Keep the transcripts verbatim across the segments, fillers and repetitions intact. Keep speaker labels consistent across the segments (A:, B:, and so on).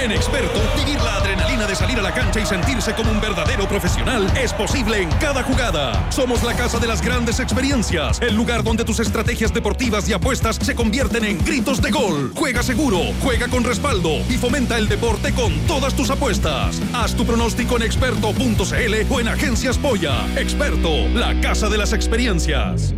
A: En Experto, vivir la adrenalina de salir a la cancha y sentirse como un verdadero profesional es posible en cada jugada. Somos la casa de las grandes experiencias, el lugar donde tus estrategias deportivas y apuestas se convierten en gritos de gol. Juega seguro, juega con respaldo y fomenta el deporte con todas tus apuestas. Haz tu pronóstico en experto punto c l o en Agencias Polla. Experto, la casa de las experiencias.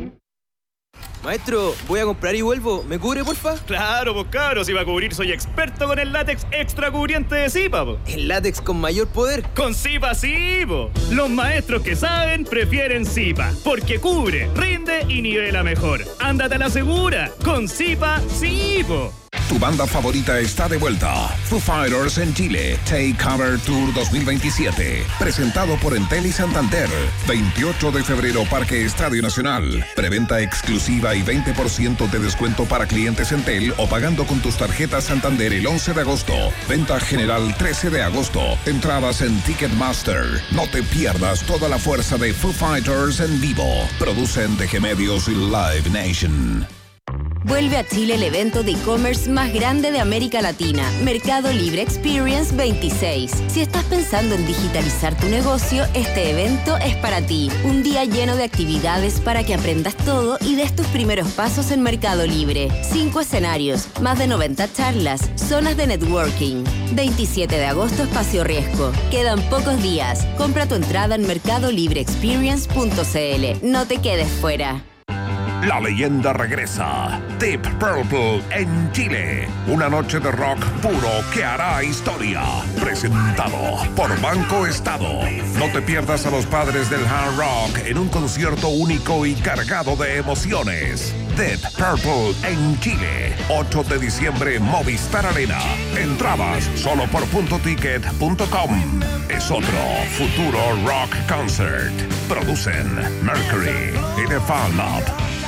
B: Maestro, voy a comprar y vuelvo. ¿Me cubre, porfa?
C: Claro, pues cabros, si va a cubrir soy experto con el látex extra cubriente de Zipa, po.
B: ¿El látex con mayor poder?
C: Con Zipa sí, po. Los maestros que saben prefieren Zipa, porque cubre, rinde y nivela mejor. Ándate a la segura, con Zipa sí, po.
D: Tu banda favorita está de vuelta. Foo Fighters en Chile. Take Cover Tour dos mil veintisiete. Presentado por Entel y Santander. veintiocho de febrero, Parque Estadio Nacional. Preventa exclusiva y veinte por ciento de descuento para clientes Entel o pagando con tus tarjetas Santander el once de agosto. Venta general trece de agosto. Entradas en Ticketmaster. No te pierdas toda la fuerza de Foo Fighters en vivo. Producen D G Medios y Live Nation.
E: Vuelve a Chile el evento de e-commerce más grande de América Latina, Mercado Libre Experience veintiséis. Si estás pensando en digitalizar tu negocio, este evento es para ti. Un día lleno de actividades para que aprendas todo y des tus primeros pasos en Mercado Libre. Cinco escenarios, más de noventa charlas, zonas de networking. veintisiete de agosto, Espacio Riesgo. Quedan pocos días. Compra tu entrada en mercado libre experience punto c l. No te quedes fuera.
D: La leyenda regresa. Deep Purple en Chile. Una noche de rock puro que hará historia. Presentado por Banco Estado. No te pierdas a los padres del hard rock en un concierto único y cargado de emociones. Deep Purple en Chile. ocho de diciembre, Movistar Arena. Entradas solo por punto ticket punto com. Es otro futuro rock concert. Producen Mercury y The Fan Lab.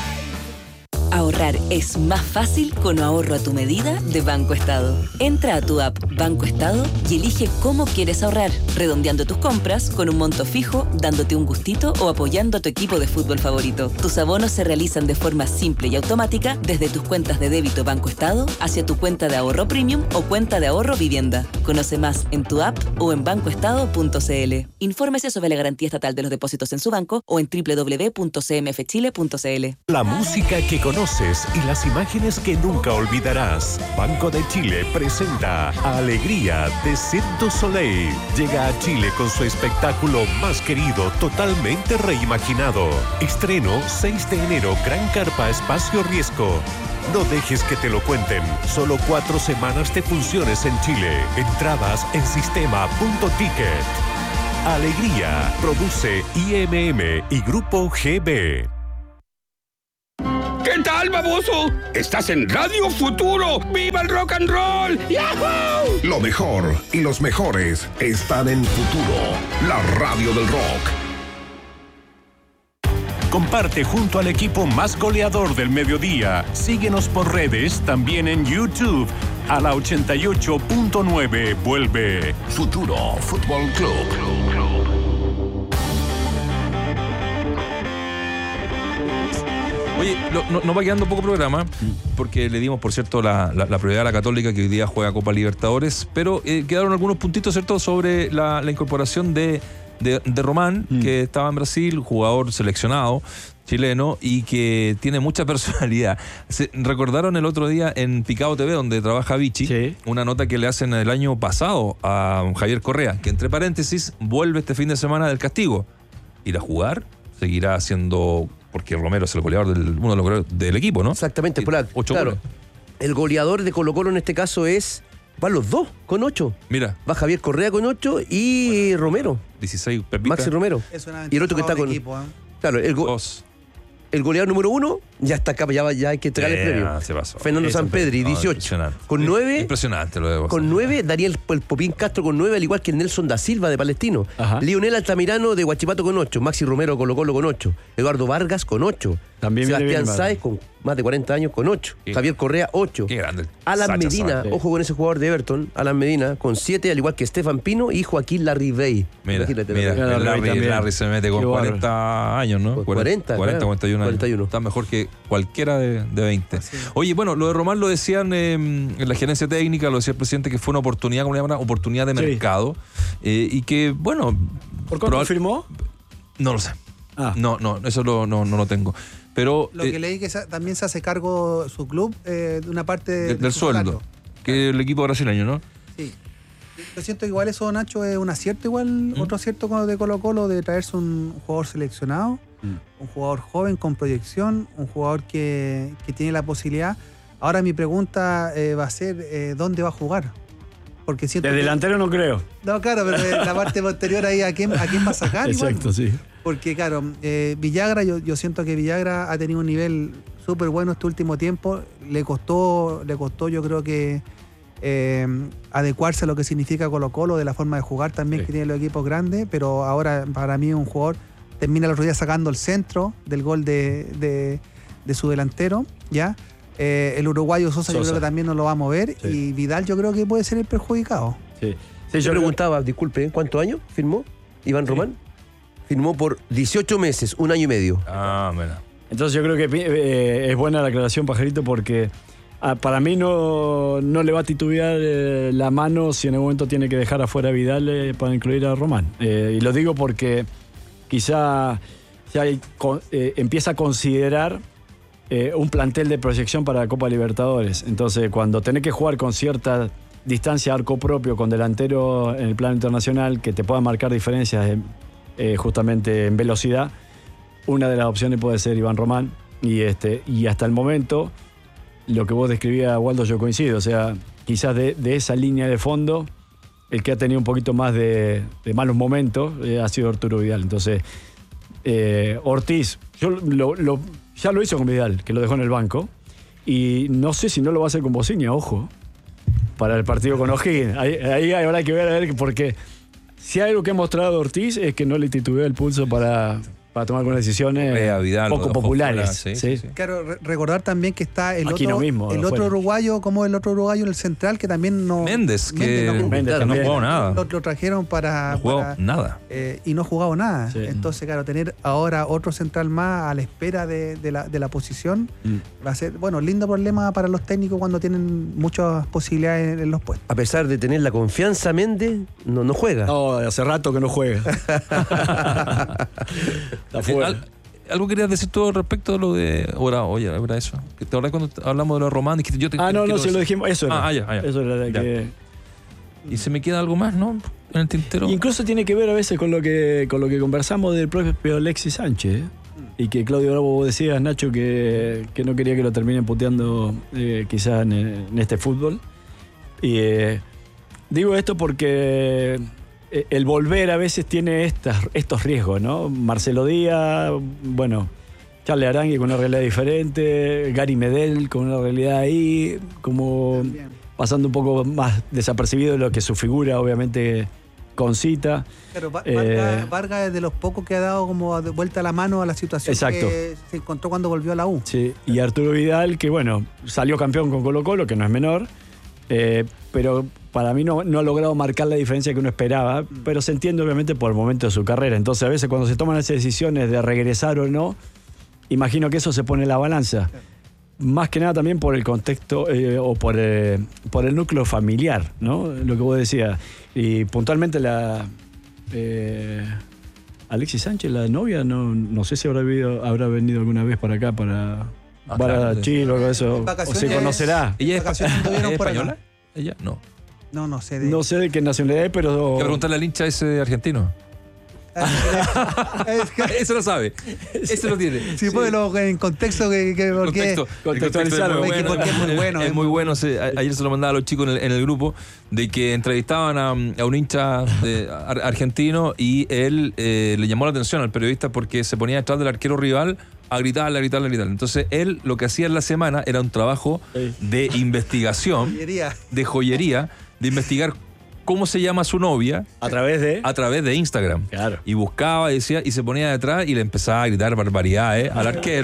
F: Ahorrar es más fácil con ahorro a tu medida de Banco Estado. Entra a tu app Banco Estado y elige cómo quieres ahorrar, redondeando tus compras con un monto fijo, dándote un gustito o apoyando a tu equipo de fútbol favorito. Tus abonos se realizan de forma simple y automática desde tus cuentas de débito Banco Estado hacia tu cuenta de ahorro premium o cuenta de ahorro vivienda. Conoce más en tu app o en banco estado punto c l. Infórmese sobre la garantía estatal de los depósitos en su banco o en doble u doble u doble u punto c m f chile punto c l.
G: La música que conoces y las imágenes que nunca olvidarás. Banco de Chile presenta Alegría de Cirque du Soleil. Llega a Chile con su espectáculo más querido, totalmente reimaginado. Estreno seis de enero, Gran Carpa, Espacio Riesgo. No dejes que te lo cuenten. Solo cuatro semanas de funciones en Chile. Entradas en sistema punto ticket. Alegría. Produce I M M y Grupo G B.
H: ¿Qué tal, baboso? Estás en Radio Futuro. ¡Viva el rock and roll! ¡Yahoo!
D: Lo mejor y los mejores están en Futuro, la radio del rock.
G: Comparte junto al equipo más goleador del mediodía. Síguenos por redes, también en YouTube. A la ochenta y ocho punto nueve vuelve
D: Futuro Fútbol Club.
I: Oye, lo, no, no va quedando poco programa, porque le dimos, por cierto, la, la, la prioridad a la Católica, que hoy día juega Copa Libertadores, pero eh, quedaron algunos puntitos, ¿cierto?, sobre la, la incorporación de, de, de Román, mm. que estaba en Brasil, jugador seleccionado chileno y que tiene mucha personalidad. Se recordaron el otro día en Picado T V, donde trabaja Vichy, sí. una nota que le hacen el año pasado a Javier Correa, que entre paréntesis vuelve este fin de semana del castigo. Ir a jugar, seguirá siendo... porque Romero es el goleador del, uno de los goleadores del equipo, ¿no?
J: Exactamente, por la,
I: ocho
J: claro.
I: goles.
J: El goleador de Colo-Colo en este caso es... Van los dos con ocho.
I: Mira.
J: Va Javier Correa con ocho y bueno, Romero.
I: dieciséis, Pepita.
J: Maxi Romero. Y el otro que está con... Equipo, ¿eh? Claro, el, go... el goleador número uno ya está acá, ya, ya hay que entregar el premio.
I: Se pasó.
J: Fernando Sampedri, dieciocho. No, con nueve...
I: Impresionante lo de
J: Con nueve, Daniel el Popín Castro con nueve, al igual que Nelson da Silva de Palestino. Ajá. Lionel Altamirano de Huachipato con ocho. Maxi Romero Colo Colo con ocho. Eduardo Vargas con ocho.
K: También
J: Sebastián Sáez con más de cuarenta años, con ocho.
I: Sí.
J: Javier Correa, ocho.
I: Qué grande.
J: Alan
I: Sacha
J: Medina,
I: Zabaleta.
J: ojo con ese jugador de Everton, Alan Medina, con siete, al igual que Estefan Pino y Joaquín Larribey.
I: Mira,
J: Imagínate,
I: mira,
J: Larribey.
I: el Larry,
K: también.
I: Larry se mete con
K: Qué bárbaro.
I: cuarenta años, ¿no?
J: Con cuarenta,
I: cuarenta,
J: claro.
I: cuarenta y uno años.
J: cuarenta y uno.
I: Está mejor que cualquiera de, de veinte. Oye, bueno, lo de Román lo decían eh, en la gerencia técnica, lo decía el presidente, que fue una oportunidad, ¿cómo le llaman? Oportunidad de
K: Sí.
I: mercado. eh, y que, bueno...
K: ¿Por cuánto
I: probab-
K: firmó?
I: No lo sé.
K: Ah.
I: No, no, eso lo- no, no lo tengo. Pero
L: Lo
I: eh,
L: que leí que sa- también se hace cargo su club eh, de una parte de-
I: de-
L: de
I: del
L: su
I: sueldo,
L: salario.
I: que el equipo brasileño, ¿no?
L: Sí. Yo siento que igual eso, Nacho, es un acierto igual, otro acierto con- de Colo Colo, de traerse un jugador seleccionado, un jugador joven con proyección, un jugador que, que tiene la posibilidad. Ahora mi pregunta eh, va a ser, eh, ¿dónde va a jugar? Porque siento
K: De
L: que-
K: delantero no creo.
L: No, claro, pero de la parte posterior ahí, ¿a quién, a quién va a sacar? igual?
K: Exacto, sí.
L: Porque, claro, eh, Villagra, yo, yo siento que Villagra ha tenido un nivel súper bueno este último tiempo. Le costó, le costó yo creo que eh, adecuarse a lo que significa Colo Colo, de la forma de jugar también
K: Sí.
L: que tienen los equipos grandes, pero ahora para mí es un jugador, termina el otro día sacando el centro del gol de, de- de su delantero, ¿ya? Eh, el uruguayo Sosa, yo
K: Sosa.
L: creo que también no lo va a mover,
K: Sí.
L: y Vidal yo creo que puede ser el perjudicado.
K: Sí.
J: Yo
K: Sí, yo creo-
J: preguntaba, disculpe, ¿cuántos años firmó Iván
K: Sí.
J: Román? Firmó por dieciocho meses, un año y medio.
I: Ah, mira.
K: Entonces yo creo que eh, es buena la aclaración, Pajarito, porque ah, para mí no, no le va a titubear eh, la mano si en algún momento tiene que dejar afuera a Vidal eh, para incluir a Román. Eh, y lo digo porque quizá ya hay con- eh, empieza a considerar eh, un plantel de proyección para la Copa Libertadores. Entonces, cuando tenés que jugar con cierta distancia arco propio, con delantero en el plano internacional, que te pueda marcar diferencias eh, eh, justamente en velocidad, una de las opciones puede ser Iván Román. Y, este, y hasta el momento, lo que vos describías, Waldo, yo coincido. O sea, quizás de, de esa línea de fondo, el que ha tenido un poquito más de, de malos momentos eh, ha sido Arturo Vidal. Entonces, eh, Ortiz, yo lo- lo- ya lo hizo con Vidal, que lo dejó en el banco. Y no sé si no lo va a hacer con Bociña, ojo, para el partido con O'Higgins. Ahí, ahí habrá que ver, a ver, porque si hay algo que ha mostrado Ortiz es que no le titubea el pulso para, para tomar algunas decisiones
I: Correa, Vidal, lo
K: poco
I: dejó
K: populares.
I: fuera, sí,
K: ¿sí?
I: sí, sí.
L: Claro, re- recordar también que está el
K: Aquí
L: otro,
K: no mismo,
L: el
K: afuera.
L: otro uruguayo, como el otro uruguayo en el central, que también no...
I: Méndez, que
L: Méndez no,
K: Méndez
I: no
K: también.
I: jugó nada.
L: Lo, lo trajeron para...
I: No jugó
L: para-
I: nada.
L: eh, y no ha jugado nada.
K: Sí.
L: Entonces, claro, tener ahora otro central más a la espera de, de la, de la posición
K: Mm.
L: va a ser, bueno, lindo problema para los técnicos cuando tienen muchas posibilidades en, en los puestos.
J: A pesar de tener la confianza, Méndez no, no juega.
K: No, hace rato que no juega. Está
I: Eh,
K: fuera.
I: al- ¿Algo querías decir tú al respecto de lo de. Ahora, oye, era eso. ¿Te acordás cuando hablamos de lo román? Dijiste, yo te-
K: Ah, no,
I: quiero
K: no, si
I: decir-
K: lo dijimos. Eso era.
I: Ah, ah, ya, ah, ya.
K: Eso era de
I: Ya.
K: que.
I: Y se me queda algo más, ¿no? En el tintero.
K: Incluso tiene que ver a veces con lo que, con lo que conversamos del propio Alexis Sánchez. ¿eh? Y que Claudio Bravo, vos decías, Nacho, que, que no quería que lo terminen puteando eh, quizás en, en este fútbol. Y eh, digo esto porque eh, el volver a veces tiene estas, estos riesgos, ¿no? Marcelo Díaz, bueno, Charles Arangui con una realidad diferente, Gary Medel con una realidad ahí, como pasando un poco más desapercibido de lo que su figura obviamente concita.
L: Pero Va-
K: Eh,
L: Vargas, Vargas es de los pocos que ha dado como de vuelta la mano a la situación
K: Exacto.
L: que se encontró cuando volvió a la U.
K: Sí, y Arturo Vidal, que bueno, salió campeón con Colo Colo, que no es menor, eh, pero para mí no, no ha logrado marcar la diferencia que uno esperaba, pero se entiende obviamente por el momento de su carrera. Entonces a veces cuando se toman esas decisiones de regresar o no, imagino que eso se pone en la balanza. Más que nada también por el contexto eh, o por, eh, por el núcleo familiar, ¿no? Lo que vos decías. Y puntualmente la... eh, Alexis Sánchez, la novia, no, no sé si habrá venido, habrá venido alguna vez para acá, para,
I: Ah,
K: para
I: claro, sí.
K: Chile o algo de eso. O
L: Vacaciones-
K: se conocerá.
I: ¿Ella es,
L: vacaciones tuvieron
I: ¿es
L: por acá.
I: española? ¿Ella? No.
L: No, no sé. De...
K: No sé de qué nacionalidad es, pero...
I: Hay que preguntarle al hincha ese argentino.
L: Es que-
I: Eso lo sabe. Eso lo tiene.
L: Sí, ponelo en contexto que, que porque
I: Contexto,
K: contextualizarlo,
I: el contexto
L: porque es muy bueno,
I: Es
L: es
I: muy
L: muy
I: bueno. se- a- ayer se lo mandaba a los chicos en el, en el grupo de que entrevistaban a, a un hincha de- ar- argentino y él eh, le llamó la atención al periodista porque se ponía detrás del arquero rival a gritarle, a gritarle, a gritarle. Entonces él lo que hacía en la semana era un trabajo
K: Sí.
I: de investigación,
L: Joyería.
I: de joyería, de investigar cómo se llama su novia
K: A través de...
I: a través de Instagram.
K: Claro.
I: Y buscaba y decía, y se ponía detrás y le empezaba a gritar barbaridades al arquero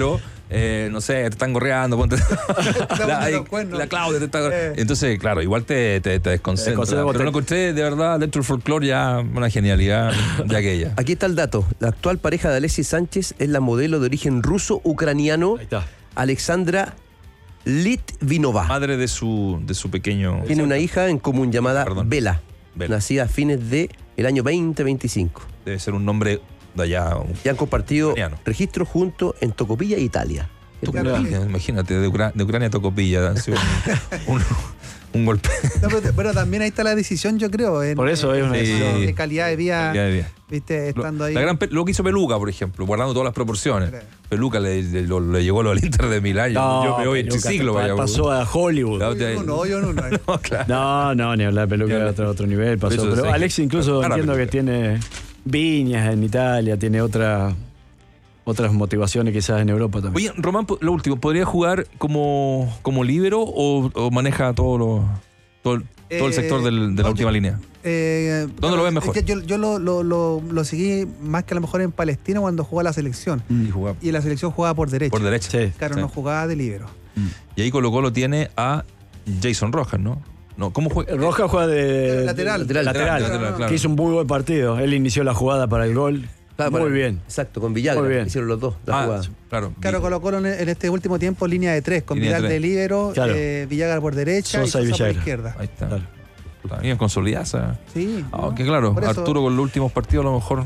I: eh, no sé, te están gorreando, ponte. la, ahí, la Claudia te está gorreando. Eh. Entonces, claro, igual te, te, te desconcentra. Pero lo encontré, de verdad, dentro del folclore ya una genialidad de aquella.
J: Aquí está el dato. La actual pareja de Alexis Sánchez es la modelo de origen ruso-ucraniano Alexandra Litvinova.
I: Madre de su, de su pequeño...
J: Tiene una hija en común llamada
I: Perdón.
J: Bela,
I: Bela,
J: nacida a fines del año veinte veinticinco.
I: Debe ser un nombre de allá. Un...
J: Ya han compartido registros juntos en Tocopilla, Italia.
I: Tocopilla, imagínate, de, Ucra- de Ucrania a Tocopilla. Un, un, un golpe.
L: No, pero, pero también ahí está la decisión, yo creo. En,
K: por eso es una decisión.
L: De calidad de vida.
I: Calidad de vida.
L: Viste, estando
I: lo,
L: ahí.
I: La gran, lo que hizo Peluca, por ejemplo, guardando todas las proporciones. Claro. Peluca le, le, le, le llegó lo del Inter de Milán.
K: No,
I: yo me voy en triciclo.
K: Pasó, pasó a Hollywood.
L: No, yo no, yo no. No,
K: no, claro. no, no ni hablar. Peluca era otro, otro nivel. Pasó. Eso, pero sí, Alex incluso claro, entiendo que tiene viñas en Italia, tiene otra... otras motivaciones quizás en Europa también.
I: Oye, Román, lo último, ¿podría jugar como, como líbero o, o maneja todo, lo, todo, eh, todo el sector del, de la última línea?
L: Eh,
I: ¿Dónde claro, lo ves mejor?
L: Es que yo yo lo, lo, lo, lo seguí más que a lo mejor en Palestina cuando jugaba la selección.
I: Mm. Y, jugaba.
L: y la selección jugaba por derecha.
I: Por derecha.
L: Sí. Claro, sí. No jugaba de líbero.
I: Mm. Y ahí Colo Colo tiene a Jason Rojas, ¿no? No, ¿cómo juega?
K: Rojas juega de
L: lateral.
K: Lateral, lateral, lateral, lateral claro. Que hizo un muy buen partido. Él inició la jugada para el gol.
J: Claro,
K: muy
J: para,
K: bien.
J: Exacto, con Villagra hicieron los dos la
I: ah,
J: jugada.
I: Claro,
L: claro Colo Colo en este último tiempo línea de tres, con
I: línea
L: Vidal de, de líbero,
K: claro.
L: eh, Villagra por derecha
K: Sosa
L: y Sosa
K: y Villagra
L: por izquierda.
I: Ahí está. Claro. Está bien consolidada.
L: Sí.
I: Aunque no, claro, Arturo con los últimos partidos a lo mejor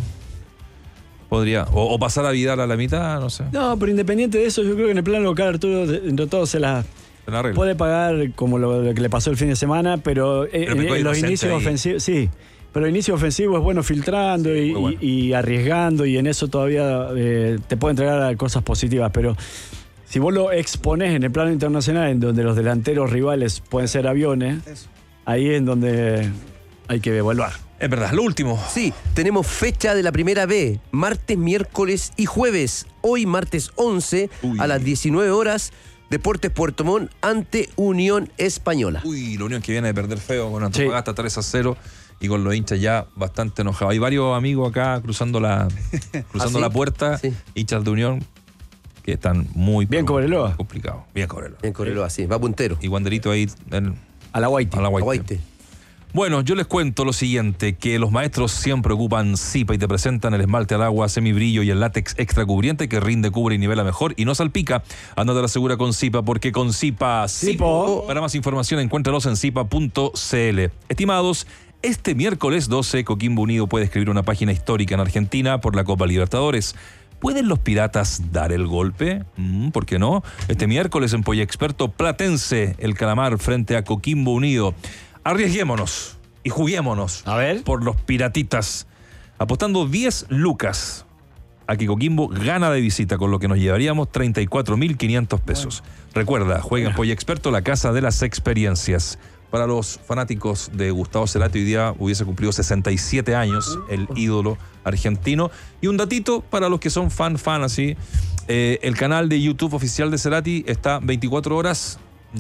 I: podría, o, o pasar a Vidal a la mitad, no sé.
K: No, pero independiente de eso, yo creo que en el plan local Arturo entre todos se la... Puede pagar como lo, lo que le pasó el fin de semana, pero, pero en, en los inicios ofensivos, sí, pero el inicio ofensivo es bueno filtrando sí, y, bueno. Y, y arriesgando, y en eso todavía eh, te puede entregar cosas positivas, pero si vos lo exponés en el plano internacional, en donde los delanteros rivales pueden ser aviones, eso. Ahí es en donde hay que evaluar.
I: Es verdad, lo último.
J: Sí, tenemos fecha de la primera B, martes, miércoles y jueves. Hoy, martes once, Uy. a las diecinueve horas, Deportes Puerto Montt ante Unión Española.
I: Uy, la Unión que viene de perder feo con Antofagasta sí. tres a cero y con los hinchas ya bastante enojados. Hay varios amigos acá cruzando la cruzando ¿Ah, sí? la puerta, sí. hinchas de Unión que están muy
K: bien Cobreloa.
I: Complicados. Bien Cobreloa.
J: Bien Cobreloa, sí, va puntero.
I: Y Wanderito ahí en,
K: a la Guaite.
I: A la Guaite.
J: Guaite.
I: Bueno, yo les cuento lo siguiente, que los maestros siempre ocupan Zipa y te presentan el esmalte al agua, semibrillo y el látex extra cubriente que rinde, cubre y nivela mejor y no salpica. Ándate a la segura con Zipa, porque con Zipa, Zipo. Para más información, encuéntralos en zipa punto c l. Estimados, este miércoles doce, Coquimbo Unido puede escribir una página histórica en Argentina por la Copa Libertadores. ¿Pueden los Piratas dar el golpe? Mm, ¿Por qué no? Este miércoles en Polla Experto, Platense, el Calamar frente a Coquimbo Unido. Arriesguémonos y juguémonos
K: a ver.
I: por los piratitas, apostando diez lucas a que Coquimbo gana de visita, con lo que nos llevaríamos treinta y cuatro mil quinientos pesos. Bueno. Recuerda, juega en Polla Experto, la casa de las experiencias. Para los fanáticos de Gustavo Cerati, hoy día hubiese cumplido sesenta y siete años, el ídolo argentino. Y un datito para los que son fan, fan así, eh, el canal de YouTube oficial de Cerati está veinticuatro horas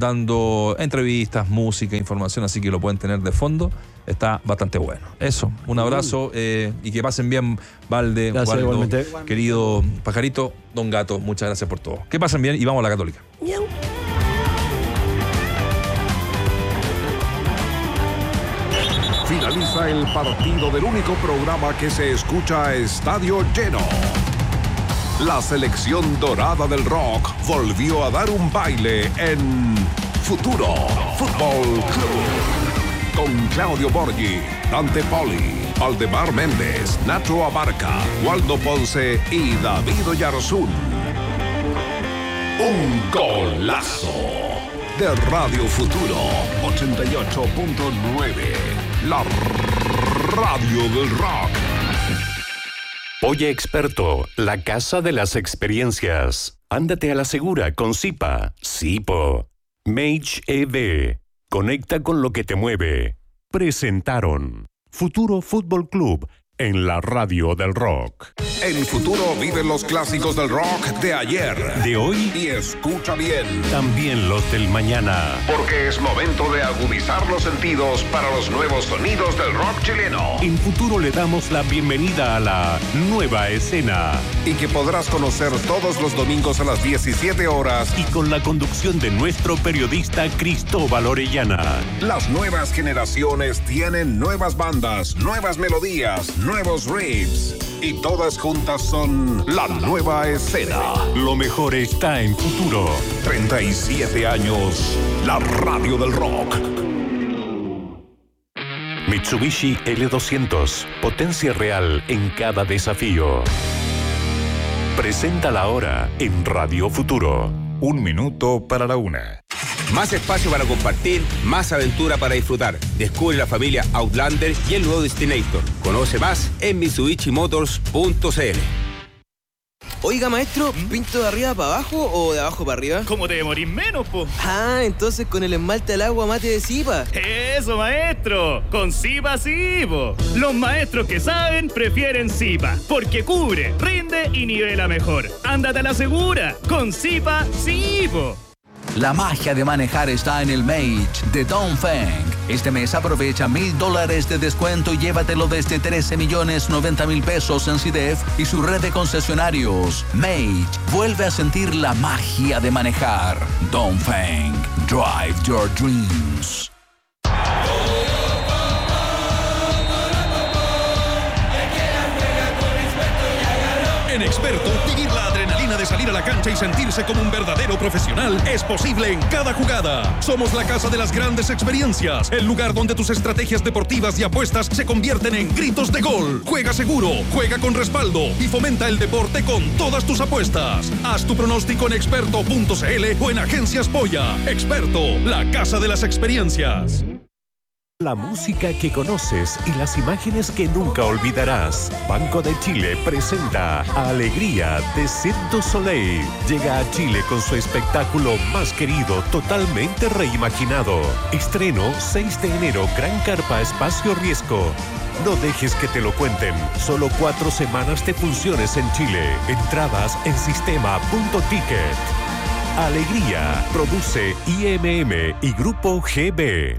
I: dando entrevistas, música, información, así que lo pueden tener de fondo. Está bastante bueno. Eso, un abrazo eh, y que pasen bien, Valde,
K: gracias,
I: Waldo, querido Pajarito, Don Gato, muchas gracias por todo. Que pasen bien y vamos a la Católica.
D: Finaliza el partido del único programa que se escucha a estadio lleno. La selección dorada del rock volvió a dar un baile en Futuro Fútbol Club. Con Claudio Borghi, Dante Poli, Valdemar Méndez, Nacho Abarca, Waldo Ponce y David Oyarzún. Un golazo de Radio Futuro ochenta y ocho punto nueve. La radio del rock.
G: Polla Experto, la casa de las experiencias. Ándate a la segura con Zipa. Zipo. Mage E D. Conecta con lo que te mueve. Presentaron Futuro Fútbol Club, en la radio del rock.
D: En Futuro viven los clásicos del rock de ayer,
G: de hoy
D: y escucha bien,
G: también los del mañana.
D: Porque es momento de agudizar los sentidos para los nuevos sonidos del rock chileno.
G: En Futuro le damos la bienvenida a la nueva escena.
D: Y que podrás conocer todos los domingos a las diecisiete horas.
G: Y con la conducción de nuestro periodista Cristóbal Orellana.
D: Las nuevas generaciones tienen nuevas bandas, nuevas melodías, nuevos riffs. Y todas juntas son la nueva escena.
G: Lo mejor está en Futuro.
D: treinta y siete años, la radio del rock.
G: Mitsubishi L doscientos, potencia real en cada desafío. Presenta la hora en Radio Futuro.
D: Un minuto para la una.
B: Más espacio para compartir, más aventura para disfrutar. Descubre la familia Outlander y el nuevo Destinator. Conoce más en mitsubishi motors punto c l. Oiga, maestro, ¿pinto de arriba para abajo o de abajo para arriba?
C: ¿Cómo te demorís menos, po?
B: Ah, entonces con el esmalte al agua mate de Zipa.
C: Eso, maestro. Con Zipa sí, po. Los maestros que saben prefieren Zipa, porque cubre, rinde y nivela mejor. Ándate a la segura. Con Zipa sí, po.
M: La magia de manejar está en el Mage de Dongfeng. Este mes aprovecha mil dólares de descuento y llévatelo desde trece millones noventa mil pesos en C D F y su red de concesionarios. Mage vuelve a sentir la magia de manejar. Dongfeng, drive your dreams.
A: En Experto, vivir la adrenalina de salir a la cancha y sentirse como un verdadero profesional es posible en cada jugada. Somos la casa de las grandes experiencias, el lugar donde tus estrategias deportivas y apuestas se convierten en gritos de gol. Juega seguro, juega con respaldo y fomenta el deporte con todas tus apuestas. Haz tu pronóstico en experto punto c l o en Agencias Polla. Experto, la casa de las experiencias.
G: La música que conoces y las imágenes que nunca olvidarás. Banco de Chile presenta Alegría de Cirque du Soleil. Llega a Chile con su espectáculo más querido, totalmente reimaginado. Estreno seis de enero, Gran Carpa Espacio Riesgo. No dejes que te lo cuenten. Solo cuatro semanas de funciones en Chile. Entradas en sistema punto ticket. Alegría. Produce I M M y Grupo G B.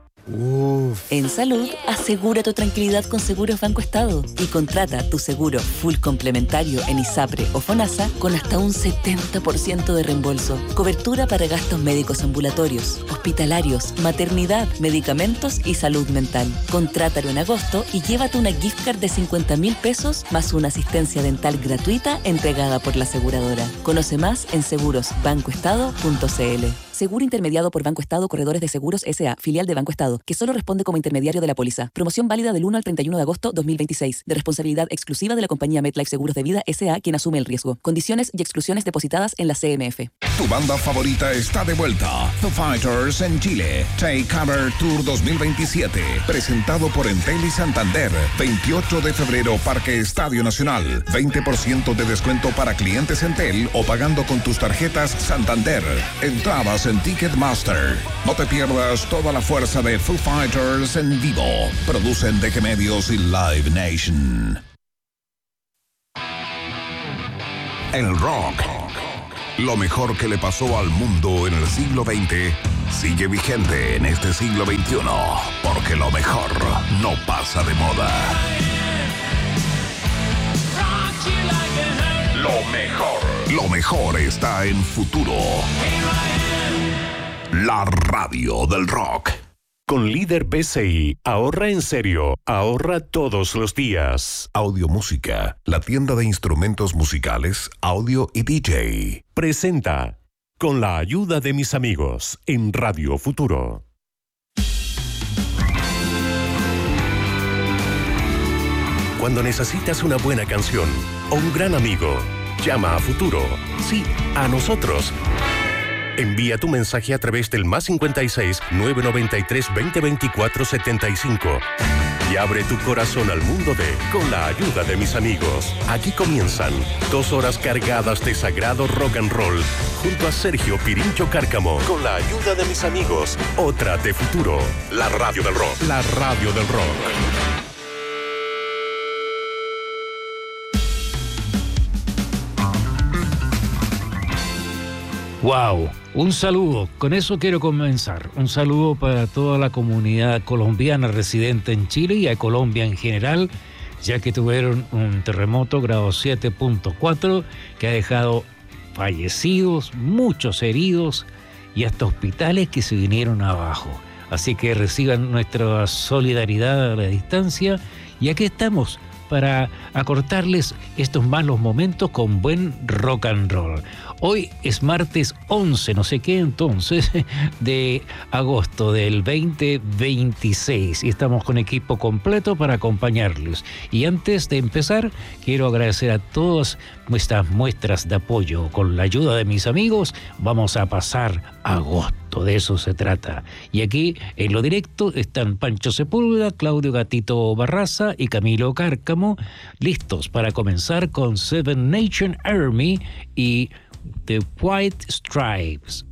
F: Uf. En salud, asegura tu tranquilidad con Seguros Banco Estado y contrata tu seguro full complementario en ISAPRE o FONASA con hasta un setenta por ciento de reembolso. Cobertura para gastos médicos ambulatorios, hospitalarios, maternidad, medicamentos y salud mental. Contrátalo en agosto y llévate una gift card de cincuenta mil pesos más una asistencia dental gratuita entregada por la aseguradora. Conoce más en seguros banco estado punto c l. Seguro intermediado por Banco Estado Corredores de Seguros S A, filial de Banco Estado, que solo responde como intermediario de la póliza. Promoción válida del uno al treinta y uno de agosto dos mil veintiséis, de responsabilidad exclusiva de la compañía MetLife Seguros de Vida S A, quien asume el riesgo. Condiciones y exclusiones depositadas en la C M F.
D: Tu banda favorita está de vuelta. Foo Fighters en Chile. Take Cover Tour dos mil veintisiete. Presentado por Entel y Santander. veintiocho de febrero, Parque Estadio Nacional. veinte por ciento de descuento para clientes Entel o pagando con tus tarjetas Santander. Entradas en Ticketmaster. No te pierdas toda la fuerza de Foo Fighters en vivo. Producen D G Medios y Live Nation. El rock, lo mejor que le pasó al mundo en el siglo veinte, sigue vigente en este siglo veintiuno, porque lo mejor no pasa de moda. Lo mejor, lo mejor está en Futuro. La radio del rock.
G: Con Líder P C I, ahorra en serio, ahorra todos los días.
D: Audio Música, la tienda de instrumentos musicales, audio y D J.
G: Presenta, con la ayuda de mis amigos, en Radio Futuro. Cuando necesitas una buena canción o un gran amigo, llama a Futuro. Sí, a nosotros. Envía tu mensaje a través del más cincuenta y seis, nueve noventa y tres, veinte veinticuatro, setenta y cinco y abre tu corazón al mundo de Con la ayuda de mis amigos. Aquí comienzan dos horas cargadas de sagrado rock and roll junto a Sergio Pirincho Cárcamo. Con la ayuda de mis amigos, otra de Futuro. La radio del rock. La radio del rock.
N: Wow, un saludo, con eso quiero comenzar. Un saludo para toda la comunidad colombiana residente en Chile y a Colombia en general, ya que tuvieron un terremoto grado siete punto cuatro que ha dejado fallecidos, muchos heridos y hasta hospitales que se vinieron abajo. Así que reciban nuestra solidaridad a la distancia y aquí estamos para acortarles estos malos momentos con buen rock and roll. Hoy es martes once, no sé qué entonces, de agosto del veinte veintiséis y estamos con equipo completo para acompañarles. Y antes de empezar, quiero agradecer a todas nuestras muestras de apoyo. Con la ayuda de mis amigos, vamos a pasar agosto, de eso se trata. Y aquí, en lo directo, están Pancho Sepúlveda, Claudio Gatito Barraza y Camilo Cárcamo, listos para comenzar con Seven Nation Army y The White Stripes.